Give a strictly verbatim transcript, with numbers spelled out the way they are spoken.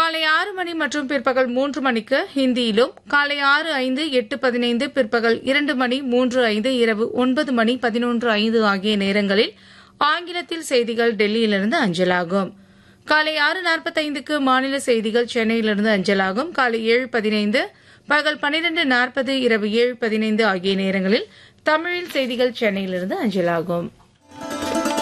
காலை ஆறு மணி மற்றும் பிற்பகல் மூன்று மணிக்கு ஹிந்தியிலும், காலை ஆறு ஐந்து, எட்டு பதினைந்து, பிற்பகல் இரண்டு மணி, மூன்று ஐந்து, இரவு ஒன்பது மணி பதினொன்று ஐந்து ஆகிய நேரங்களில் ஆங்கிலத்தில் செய்திகள் டெல்லியிலிருந்து அஞ்சலாகும். காலை ஆறு நாற்பத்தைந்துக்கு மாநில செய்திகள் சென்னையிலிருந்து அஞ்சலாகும். காலை ஏழு பதினைந்து, பகல் பன்னிரண்டு நாற்பது, இரவு ஏழு பதினைந்து ஆகிய நேரங்களில் தமிழில் செய்திகள் சென்னையிலிருந்து அஞ்சலாகும்.